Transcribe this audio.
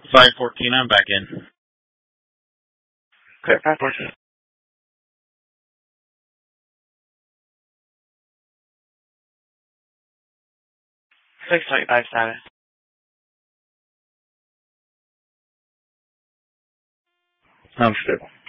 514, I'm back in. Okay, 514. 625 status. I'm stable.